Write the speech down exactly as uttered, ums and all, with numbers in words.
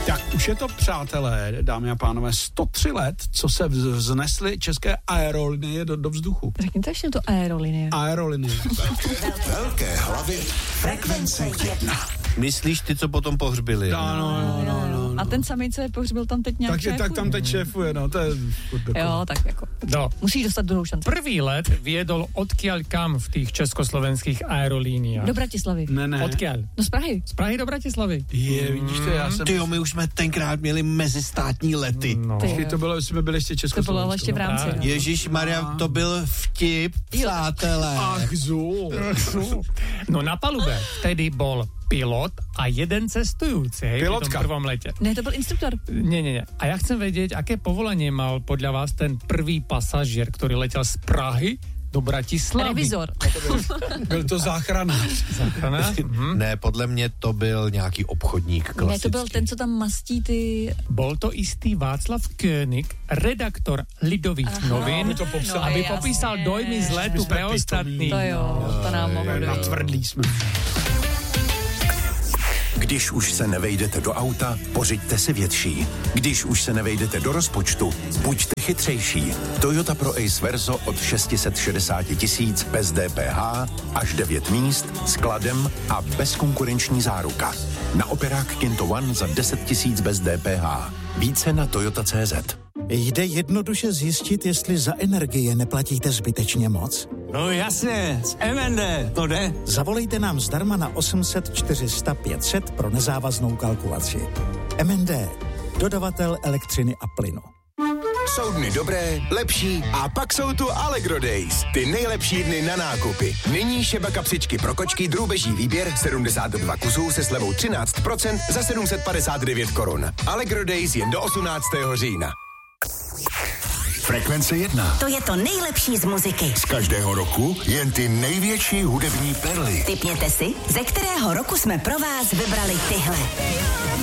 Tak už je to, přátelé, dámy a pánové, sto tři let, co se vznesly české aerolinie do, do vzduchu. Řekněte ještě to aerolinie. Aerolinie. Velké hlavy Frekvence jedna. Myslíš ty, co potom pohřbili? No, no, no, no, no. A ten samý, co je pohřbil, tam teď nějak tak, šéfuje. tak tam teď šéfuje, no, to je... Jo, tak jako. No. Musíš dostat druhou šanci. Prvý let viedol odkiaľ kam v tých československých aerolíniách? Do Bratislavy. Ne, ne. Odkiaľ? Do z Prahy. Z Prahy do Bratislavy. Je, vidíš to, já jsem... Tyjo, my už jsme tenkrát měli mezistátní lety. No. Počkej, to bylo, jsme byli ještě To Československo. bylo ale ještě v rámci. No. Ježíš Maria, to byl vtip, přátelé. Ach zo. No na palube vtedy bol pilot a jeden cestujúci, hej, Pilotka. v tom prvom lete. Ne, to byl instruktor. Nie, nie, nie. A ja chcem vedieť, aké povolanie mal podľa vás ten prvý pasažier, ktorý letel z Prahy do Bratislavy. Revizor. Byl to záchranář. Záchranář? Mhm. Ne, podle mě to byl nějaký obchodník klasický. Ne, to byl ten, co tam mastí ty... Bol to istý Václav König, redaktor Lidových Aha. novín, Aby to popsal. No, aby jasně. popísal dojmy z letu My jsme pre ostatní. To jo, to nám mohlo Na dojít. tvrdlý jsme. Když už se nevejdete do auta, pořiďte si větší. Když už se nevejdete do rozpočtu, buďte chytřejší. Toyota Pro Ace Verso od šest set šedesát tisíc bez D P H, až devět míst, skladem a bezkonkurenční záruka. Na operák Kinto One za deset tisíc bez D P H. Více na Toyota tečka cé zet. Jde jednoduše zjistit, jestli za energie neplatíte zbytečně moc? No jasně, z M N D, to jde. Zavolejte nám zdarma na osm set čtyři sta pět set pro nezávaznou kalkulaci. M N D, dodavatel elektřiny a plynu. Jsou dny dobré, lepší a pak jsou tu Allegro Days. Ty nejlepší dny na nákupy. Nyní šeba kapsičky pro kočky drůbeží výběr sedmdesát dva kusů se slevou třináct procent za sedm set padesát devět korun. Allegro Days jen do osmnáctého října. Frekvence jedna. To je to nejlepší z muziky. Z každého roku jen ty největší hudební perly. Tipněte si, ze kterého roku jsme pro vás vybrali tyhle.